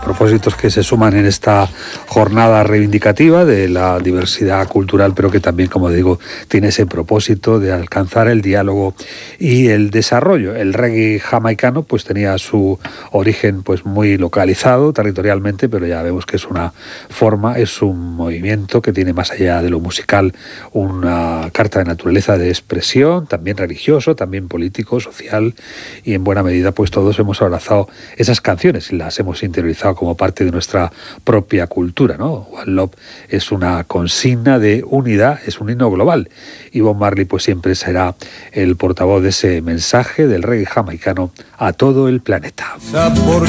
propósitos que se suman en esta jornada reivindicativa de la diversidad cultural, pero que también, como digo, tiene ese propósito de alcanzar el diálogo y el desarrollo. El reggae jamaicano pues tenía su origen pues muy localizado territorialmente, pero ya vemos que es una forma, es un movimiento que tiene más allá de lo musical una carta de naturaleza de expresión, también religioso, también político, social, y en buena medida pues todos hemos abrazado esas canciones y las hemos interiorizado como parte de nuestra propia cultura, ¿no? One Love es una consigna de unidad, es un himno global, y Bob Marley pues siempre será el portavoz de ese mensaje del reggae jamaicano a todo el planeta. Por